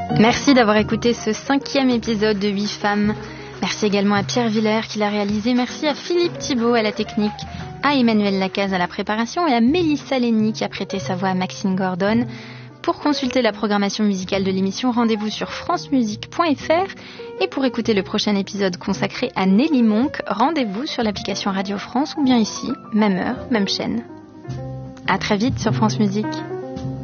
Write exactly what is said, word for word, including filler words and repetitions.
Merci d'avoir écouté ce cinquième épisode de huit femmes. Merci également à Pierre Villers qui l'a réalisé. Merci à Philippe Thibault à la technique, à Emmanuel Lacaze à la préparation et à Mélissa Lenny qui a prêté sa voix à Maxine Gordon. Pour consulter la programmation musicale de l'émission, rendez-vous sur francemusique point f r. Et pour écouter le prochain épisode consacré à Nelly Monk, rendez-vous sur l'application Radio France ou bien ici, même heure, même chaîne. À très vite sur France Musique.